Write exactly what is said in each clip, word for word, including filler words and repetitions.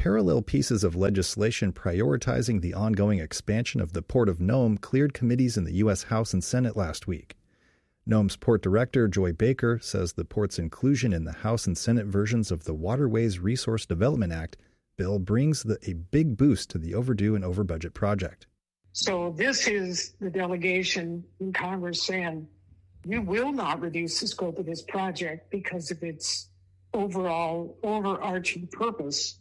parallel pieces of legislation prioritizing the ongoing expansion of the Port of Nome cleared committees in the U S House and Senate last week. Nome's port director, Joy Baker, says the port's inclusion in the House and Senate versions of the Waterways Resource Development Act bill brings the, a big boost to the overdue and over-budget project. So this is the delegation in Congress saying, we will not reduce the scope of this project because of its overall overarching purpose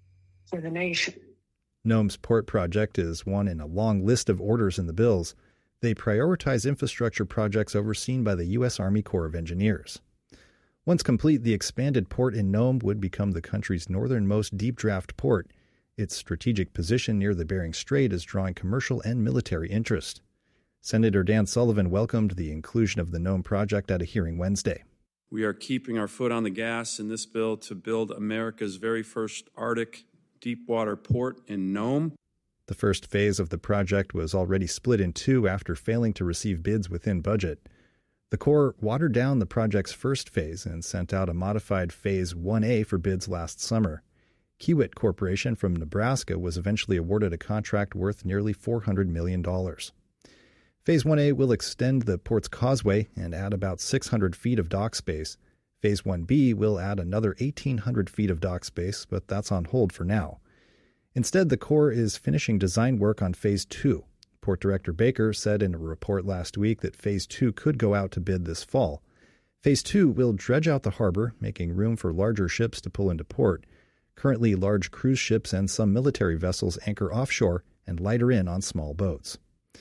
for the nation. Nome's port project is one in a long list of orders in the bills. They prioritize infrastructure projects overseen by the U S Army Corps of Engineers. Once complete, the expanded port in Nome would become the country's northernmost deep draft port. Its strategic position near the Bering Strait is drawing commercial and military interest. Senator Dan Sullivan welcomed the inclusion of the Nome project at a hearing Wednesday. We are keeping our foot on the gas in this bill to build America's very first Arctic deepwater port in Nome. The first phase of the project was already split in two after failing to receive bids within budget. The Corps watered down the project's first phase and sent out a modified Phase one A for bids last summer. Kiewit Corporation from Nebraska was eventually awarded a contract worth nearly four hundred million dollars. Phase one A will extend the port's causeway and add about six hundred feet of dock space. Phase one B will add another eighteen hundred feet of dock space, but that's on hold for now. Instead, the Corps is finishing design work on Phase two. Port Director Baker said in a report last week that Phase two could go out to bid this fall. Phase two will dredge out the harbor, making room for larger ships to pull into port. Currently, large cruise ships and some military vessels anchor offshore and lighter in on small boats.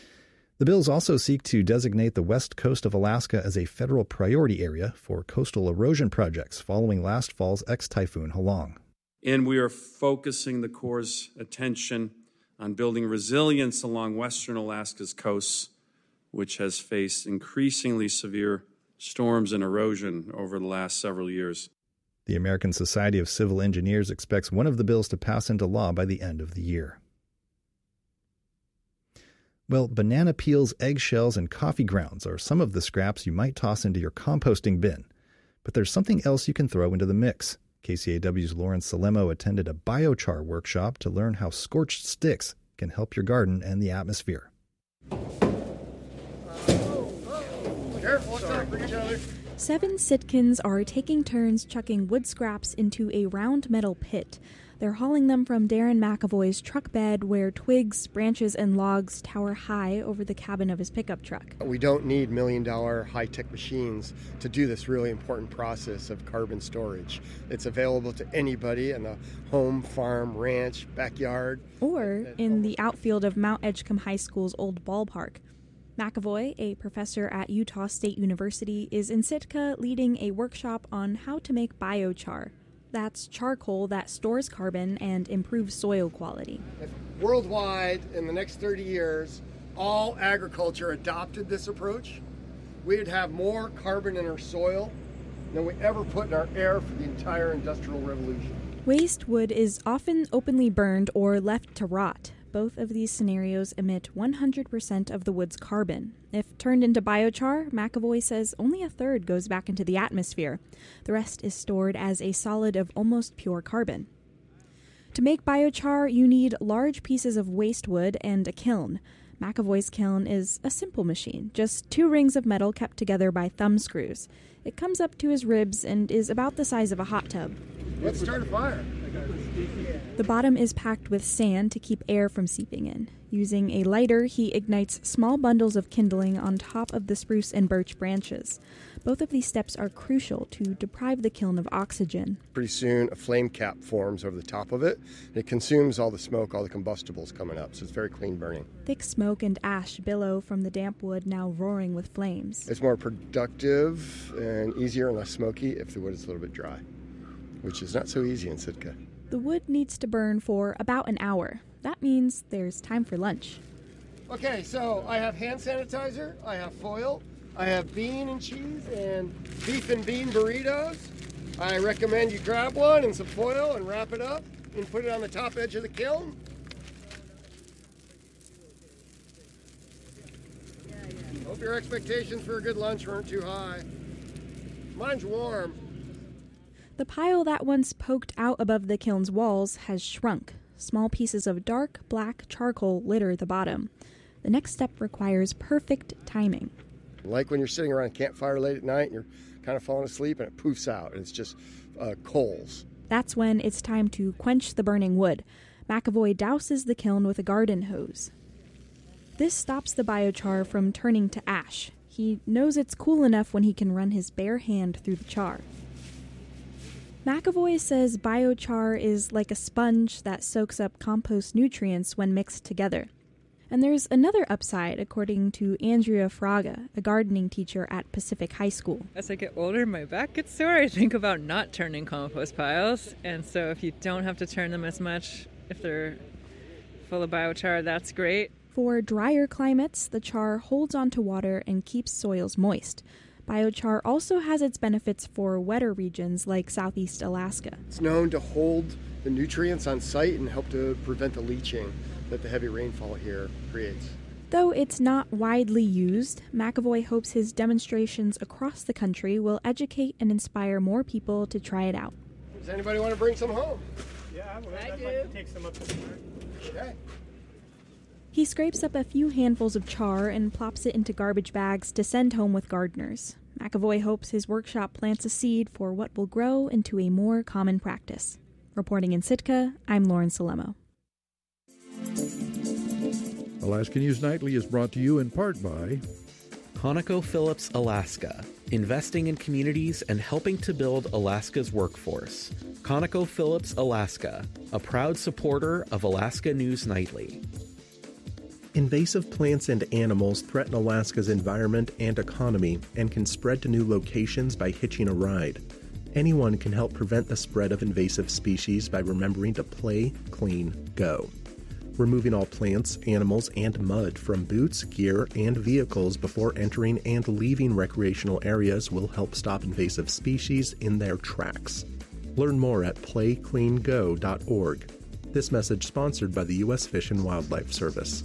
The bills also seek to designate the west coast of Alaska as a federal priority area for coastal erosion projects following last fall's ex-typhoon Halong. And we are focusing the Corps' attention on building resilience along western Alaska's coasts, which has faced increasingly severe storms and erosion over the last several years. The American Society of Civil Engineers expects one of the bills to pass into law by the end of the year. Well, banana peels, eggshells, and coffee grounds are some of the scraps you might toss into your composting bin. But there's something else you can throw into the mix. K C A W's Lauren Salemo attended a biochar workshop to learn how scorched sticks can help your garden and the atmosphere. Seven Sitkins are taking turns chucking wood scraps into a round metal pit. They're hauling them from Darren McAvoy's truck bed where twigs, branches, and logs tower high over the cabin of his pickup truck. We don't need million-dollar high-tech machines to do this really important process of carbon storage. It's available to anybody in the home, farm, ranch, backyard. Or in the outfield of Mount Edgecombe High School's old ballpark. McAvoy, a professor at Utah State University, is in Sitka leading a workshop on how to make biochar. That's charcoal that stores carbon and improves soil quality. If worldwide, in the next thirty years, all agriculture adopted this approach, we'd have more carbon in our soil than we ever put in our air for the entire Industrial Revolution. Waste wood is often openly burned or left to rot. Both of these scenarios emit one hundred percent of the wood's carbon. If turned into biochar, McAvoy says only a third goes back into the atmosphere. The rest is stored as a solid of almost pure carbon. To make biochar, you need large pieces of waste wood and a kiln. McAvoy's kiln is a simple machine, just two rings of metal kept together by thumb screws. It comes up to his ribs and is about the size of a hot tub. Let's start a fire. The bottom is packed with sand to keep air from seeping in. Using a lighter, he ignites small bundles of kindling on top of the spruce and birch branches. Both of these steps are crucial to deprive the kiln of oxygen. Pretty soon, a flame cap forms over the top of it. It consumes all the smoke, all the combustibles coming up, so it's very clean burning. Thick smoke and ash billow from the damp wood now roaring with flames. It's more productive and easier and less smoky if the wood is a little bit dry, which is not so easy in Sitka. The wood needs to burn for about an hour. That means there's time for lunch. Okay, so I have hand sanitizer, I have foil, I have bean and cheese and beef and bean burritos. I recommend you grab one and some foil and wrap it up and put it on the top edge of the kiln. Hope your expectations for a good lunch weren't too high. Mine's warm. The pile that once poked out above the kiln's walls has shrunk. Small pieces of dark, black charcoal litter the bottom. The next step requires perfect timing. Like when you're sitting around a campfire late at night and you're kind of falling asleep and it poofs out and it's just uh, coals. That's when it's time to quench the burning wood. McAvoy douses the kiln with a garden hose. This stops the biochar from turning to ash. He knows it's cool enough when he can run his bare hand through the char. McAvoy says biochar is like a sponge that soaks up compost nutrients when mixed together. And there's another upside, according to Andrea Fraga, a gardening teacher at Pacific High School. As I get older, my back gets sore. I think about not turning compost piles. And so if you don't have to turn them as much, if they're full of biochar, that's great. For drier climates, the char holds onto water and keeps soils moist. Biochar also has its benefits for wetter regions like southeast Alaska. It's known to hold the nutrients on site and help to prevent the leaching that the heavy rainfall here creates. Though it's not widely used, McAvoy hopes his demonstrations across the country will educate and inspire more people to try it out. Does anybody want to bring some home? Yeah, I would. I I'd do. like to take some up to the Okay. He scrapes up a few handfuls of char and plops it into garbage bags to send home with gardeners. McAvoy hopes his workshop plants a seed for what will grow into a more common practice. Reporting in Sitka, I'm Lauren Salemo. Alaska News Nightly is brought to you in part by ConocoPhillips Alaska, investing in communities and helping to build Alaska's workforce. ConocoPhillips Alaska, a proud supporter of Alaska News Nightly. Invasive plants and animals threaten Alaska's environment and economy and can spread to new locations by hitching a ride. Anyone can help prevent the spread of invasive species by remembering to play, clean, go. Removing all plants, animals, and mud from boots, gear, and vehicles before entering and leaving recreational areas will help stop invasive species in their tracks. Learn more at play clean go dot org. This message sponsored by the U S Fish and Wildlife Service.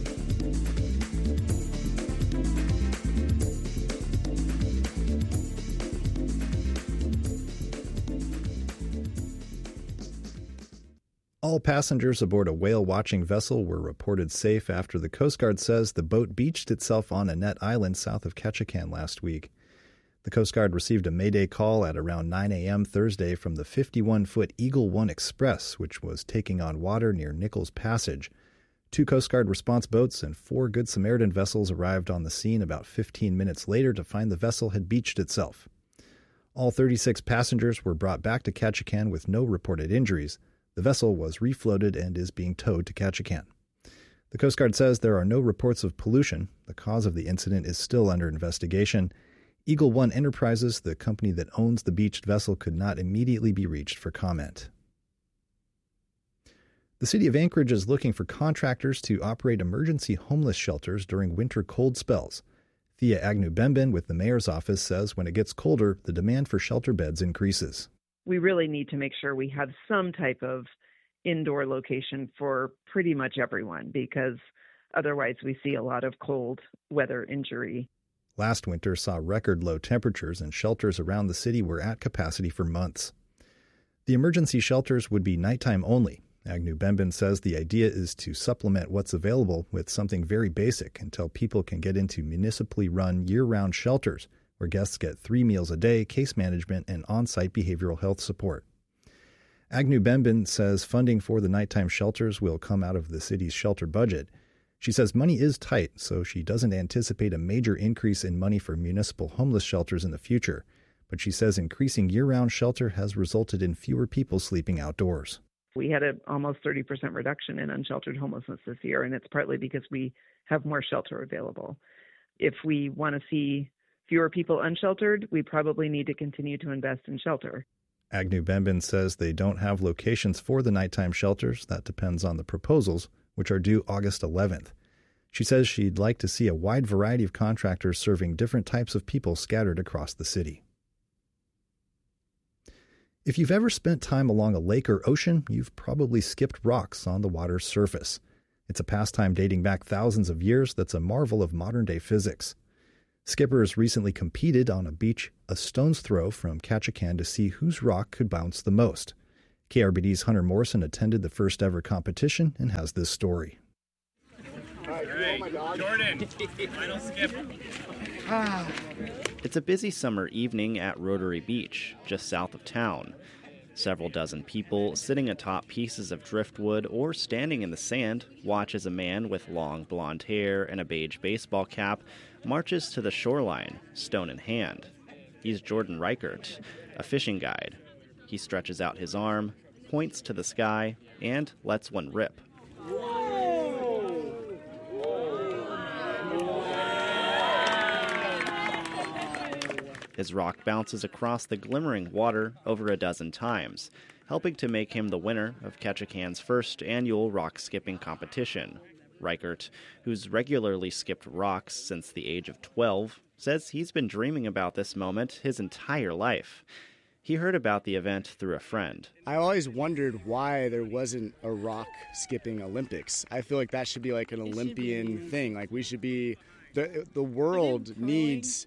All passengers aboard a whale-watching vessel were reported safe after the Coast Guard says the boat beached itself on Annette Island south of Ketchikan last week. The Coast Guard received a Mayday call at around nine a.m. Thursday from the fifty-one-foot Eagle One Express, which was taking on water near Nichols Passage. Two Coast Guard response boats and four Good Samaritan vessels arrived on the scene about fifteen minutes later to find the vessel had beached itself. All thirty-six passengers were brought back to Ketchikan with no reported injuries. The vessel was refloated and is being towed to Ketchikan. The Coast Guard says there are no reports of pollution. The cause of the incident is still under investigation. Eagle One Enterprises, the company that owns the beached vessel, could not immediately be reached for comment. The city of Anchorage is looking for contractors to operate emergency homeless shelters during winter cold spells. Thea Agnew-Bembin with the mayor's office says when it gets colder, the demand for shelter beds increases. We really need to make sure we have some type of indoor location for pretty much everyone, because otherwise we see a lot of cold weather injury. Last winter saw record low temperatures, and shelters around the city were at capacity for months. The emergency shelters would be nighttime only. Agnew-Bembin says the idea is to supplement what's available with something very basic until people can get into municipally run year-round shelters, where guests get three meals a day, case management, and on-site behavioral health support. Agnew-Bembin says funding for the nighttime shelters will come out of the city's shelter budget. She says money is tight, so she doesn't anticipate a major increase in money for municipal homeless shelters in the future. But she says increasing year-round shelter has resulted in fewer people sleeping outdoors. We had an almost thirty percent reduction in unsheltered homelessness this year, and it's partly because we have more shelter available. If we want to see fewer people unsheltered, we probably need to continue to invest in shelter. Agnew-Bembin says they don't have locations for the nighttime shelters. That depends on the proposals, which are due August eleventh. She says she'd like to see a wide variety of contractors serving different types of people scattered across the city. If you've ever spent time along a lake or ocean, you've probably skipped rocks on the water's surface. It's a pastime dating back thousands of years that's a marvel of modern-day physics. Skippers recently competed on a beach a stone's throw from Ketchikan to see whose rock could bounce the most. K R B D's Hunter Morrison attended the first ever competition and has this story. Jordan, final skip. It's a busy summer evening at Rotary Beach, just south of town. Several dozen people sitting atop pieces of driftwood or standing in the sand watch as a man with long blonde hair and a beige baseball cap marches to the shoreline, stone in hand. He's Jordan Reichert, a fishing guide. He stretches out his arm, points to the sky, and lets one rip. His rock bounces across the glimmering water over a dozen times, helping to make him the winner of Ketchikan's first annual rock skipping competition. Reichert, who's regularly skipped rocks since the age of twelve, says he's been dreaming about this moment his entire life. He heard about the event through a friend. I always wondered why there wasn't a rock skipping Olympics. I feel like that should be like an it Olympian thing. Like we should be, the the world needs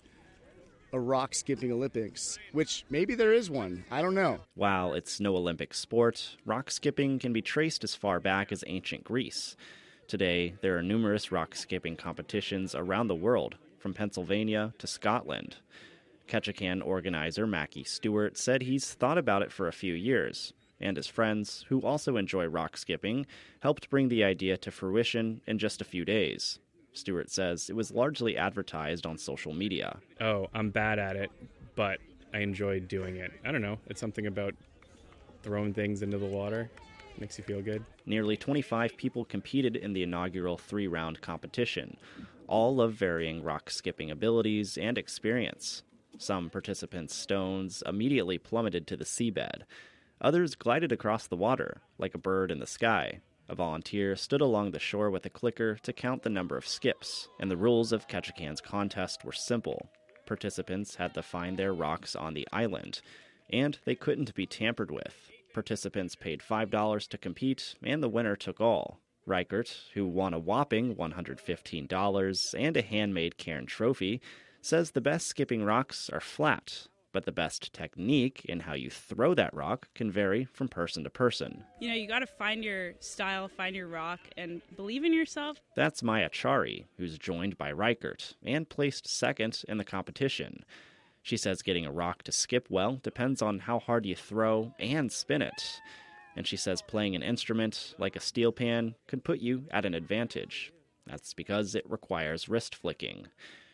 a rock skipping Olympics, which maybe there is one. I don't know. While it's no Olympic sport, rock skipping can be traced as far back as ancient Greece. Today, there are numerous rock skipping competitions around the world, from Pennsylvania to Scotland. Ketchikan organizer Mackie Stewart said he's thought about it for a few years, and his friends, who also enjoy rock skipping, helped bring the idea to fruition in just a few days. Stewart says it was largely advertised on social media. Oh, I'm bad at it, but I enjoy doing it. I don't know. It's something about throwing things into the water. Makes you feel good. Nearly twenty-five people competed in the inaugural three-round competition, all of varying rock skipping abilities and experience. Some participants' stones immediately plummeted to the seabed. Others glided across the water, like a bird in the sky. A volunteer stood along the shore with a clicker to count the number of skips, and the rules of Ketchikan's contest were simple. Participants had to find their rocks on the island, and they couldn't be tampered with. Participants paid five dollars to compete, and the winner took all. Reichert, who won a whopping one hundred fifteen dollars and a handmade Cairn trophy, says the best skipping rocks are flat, but the best technique in how you throw that rock can vary from person to person. You know, you got to find your style, find your rock, and believe in yourself. That's Maya Chari, who's joined by Reichert and placed second in the competition. She says getting a rock to skip well depends on how hard you throw and spin it. And she says playing an instrument like a steel pan can put you at an advantage. That's because it requires wrist flicking.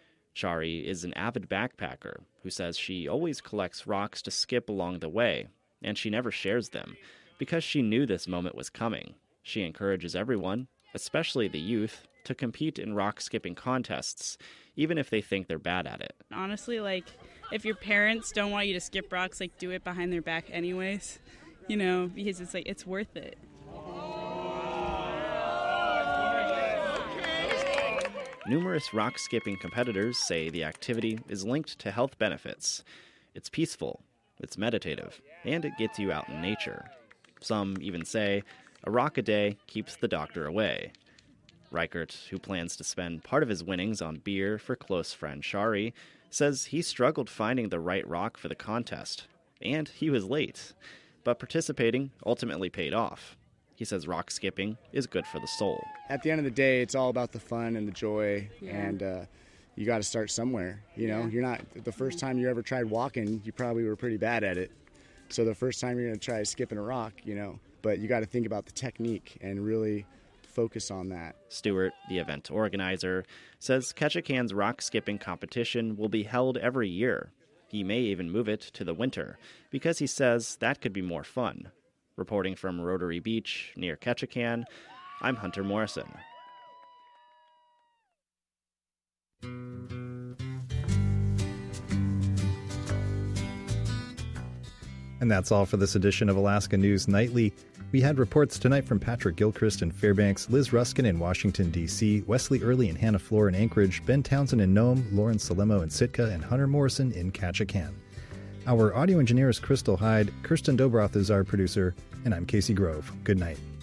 Chari is an avid backpacker who says she always collects rocks to skip along the way, and she never shares them, because she knew this moment was coming. She encourages everyone, especially the youth, to compete in rock skipping contests, even if they think they're bad at it. Honestly, like, if your parents don't want you to skip rocks, like, do it behind their back anyways, you know, because it's like, it's worth it. Numerous rock-skipping competitors say the activity is linked to health benefits. It's peaceful, it's meditative, and it gets you out in nature. Some even say a rock a day keeps the doctor away. Reichert, who plans to spend part of his winnings on beer for close friend Chari, says he struggled finding the right rock for the contest, and he was late. But participating ultimately paid off. He says rock skipping is good for the soul. At the end of the day, it's all about the fun and the joy, yeah. and uh, you got to start somewhere. You know, yeah. you're not the first time you ever tried walking, you probably were pretty bad at it. So the first time you're going to try skipping a rock, you know, but you got to think about the technique and really focus on that. Stewart, the event organizer, says Ketchikan's rock skipping competition will be held every year. He may even move it to the winter because he says that could be more fun. Reporting from Rotary Beach near Ketchikan, I'm Hunter Morrison. And that's all for this edition of Alaska News Nightly. We had reports tonight from Patrick Gilchrist in Fairbanks, Liz Ruskin in Washington, D C, Wesley Early and Hannah Floor in Anchorage, Ben Townsend in Nome, Lauren Salemo in Sitka, and Hunter Morrison in Ketchikan. Our audio engineer is Crystal Hyde, Kirsten Dobroth is our producer, and I'm Casey Grove. Good night.